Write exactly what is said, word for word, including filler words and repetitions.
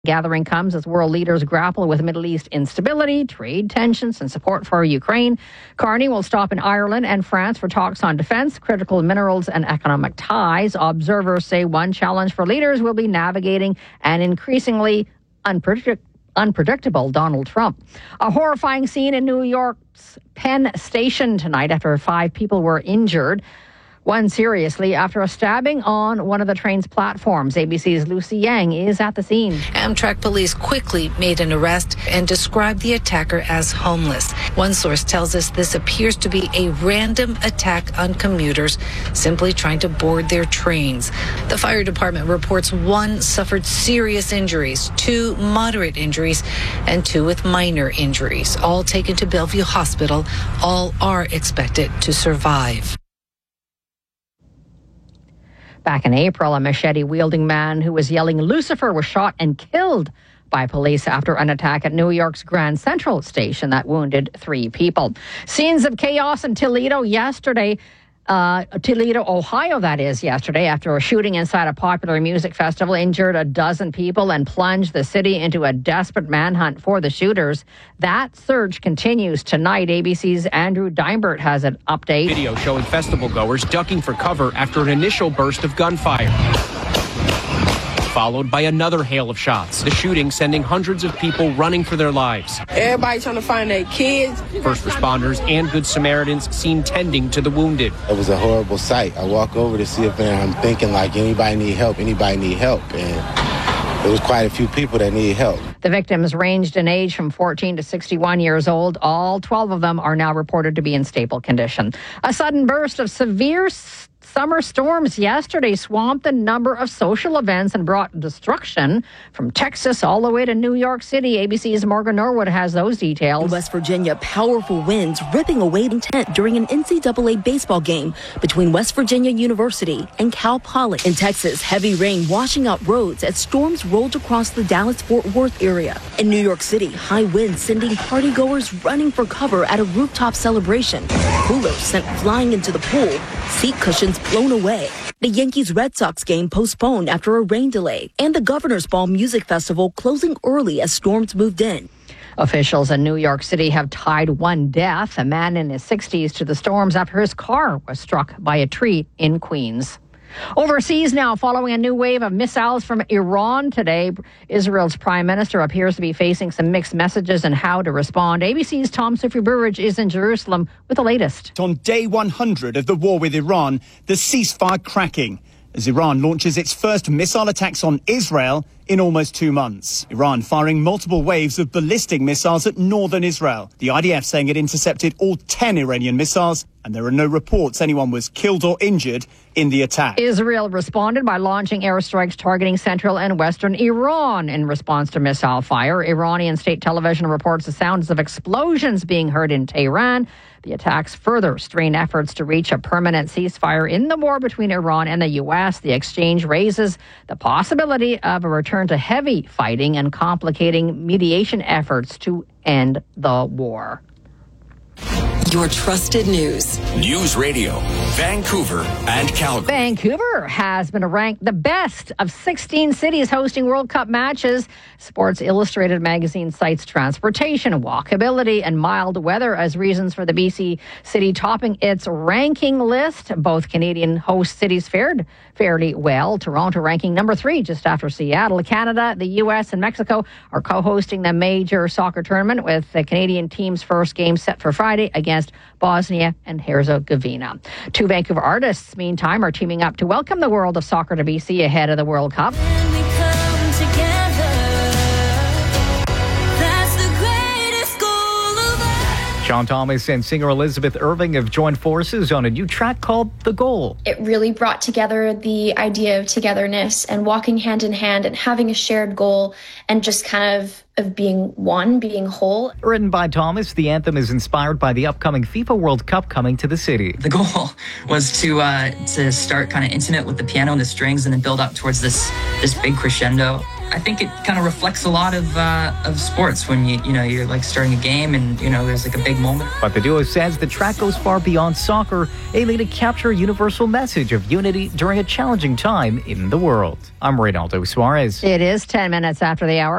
Gathering comes as world leaders grapple with Middle East instability, trade tensions, and support for Ukraine. Carney will stop in Ireland and France for talks on defense, critical minerals, and economic ties. Observers say one challenge for leaders will be navigating an increasingly unpredict- unpredictable Donald Trump. A horrifying scene in New York's Penn Station tonight after five people were injured. One seriously after a stabbing on one of the train's platforms. A B C's Lucy Yang is at the scene. Amtrak police quickly made an arrest and described the attacker as homeless. One source tells us this appears to be a random attack on commuters simply trying to board their trains. The fire department reports one suffered serious injuries, two moderate injuries, and two with minor injuries. All taken to Bellevue Hospital. All are expected to survive. Back in April, a machete-wielding man who was yelling Lucifer was shot and killed by police after an attack at New York's Grand Central Station that wounded three people. Scenes of chaos in Toledo yesterday. Uh, Toledo, Ohio, that is, yesterday, after a shooting inside a popular music festival injured a dozen people and plunged the city into a desperate manhunt for the shooters. That search continues tonight. A B C's Andrew Deinbert has an update. Video showing festival goers ducking for cover after an initial burst of gunfire, followed by another hail of shots. The shooting sending hundreds of people running for their lives. Everybody trying to find their kids. First responders and Good Samaritans seen tending to the wounded. It was a horrible sight. I walk over to see if I'm thinking like anybody need help, anybody need help. And there was quite a few people that need help. The victims ranged in age from fourteen to sixty-one years old. All twelve of them are now reported to be in stable condition. A sudden burst of severe summer storms yesterday swamped a number of social events and brought destruction from Texas all the way to New York City. A B C's Morgan Norwood has those details. In West Virginia, powerful winds ripping away intent during an N C double A baseball game between West Virginia University and Cal Poly. In Texas, heavy rain washing out roads as storms rolled across the Dallas-Fort Worth area. In New York City, high winds sending partygoers running for cover at a rooftop celebration. Coolers sent flying into the pool, seat cushions blown away. The Yankees-Red Sox game postponed after a rain delay, and the Governor's Ball Music Festival closing early as storms moved in. Officials in New York City have tied one death, a man in his sixties, to the storms after his car was struck by a tree in Queens. Overseas now, following a new wave of missiles from Iran today, Israel's prime minister appears to be facing some mixed messages on how to respond. A B C's Tom Sufi-Burridge is in Jerusalem with the latest. On day one hundred of the war with Iran, the ceasefire cracking as Iran launches its first missile attacks on Israel in almost two months. Iran firing multiple waves of ballistic missiles at northern Israel. The I D F saying it intercepted all ten Iranian missiles, and there are no reports anyone was killed or injured in the attack. Israel responded by launching airstrikes targeting central and western Iran in response to missile fire. Iranian state television reports the sounds of explosions being heard in Tehran. The attacks further strain efforts to reach a permanent ceasefire in the war between Iran and the U S. The exchange raises the possibility of a return to heavy fighting and complicating mediation efforts to end the war. Your trusted news. News Radio, Vancouver and Calgary. Vancouver has been ranked the best of sixteen cities hosting World Cup matches. Sports Illustrated magazine cites transportation, walkability, and mild weather as reasons for the B C city topping its ranking list. Both Canadian host cities fared fairly well. Toronto ranking number three, just after Seattle. Canada, the U S, and Mexico are co-hosting the major soccer tournament, with the Canadian team's first game set for Friday against Bosnia and Herzegovina. Two Vancouver artists, meantime, are teaming up to welcome the world of soccer to B C ahead of the World Cup. Sean Thomas and singer Elizabeth Irving have joined forces on a new track called The Goal. It really brought together the idea of togetherness and walking hand in hand and having a shared goal and just kind of of being one, being whole. Written by Thomas, the anthem is inspired by the upcoming FIFA World Cup coming to the city. The goal was to uh, to start kind of intimate with the piano and the strings and then build up towards this this big crescendo. I think it kind of reflects a lot of uh, of sports when you you know you're like starting a game and you know there's like a big moment. But the duo says the track goes far beyond soccer, aiming to capture a universal message of unity during a challenging time in the world. I'm Reynaldo Suarez. It is ten minutes after the hour.